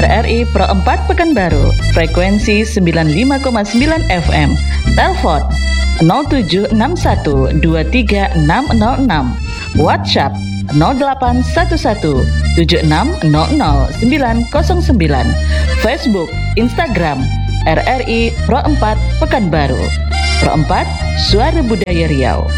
RRI Pro 4 Pekanbaru, frekuensi 95,9 FM, telepon 0761236606, WhatsApp 081176000909, Facebook, Instagram, RRI Pro 4 Pekanbaru. Pro 4, Suara Budaya Riau.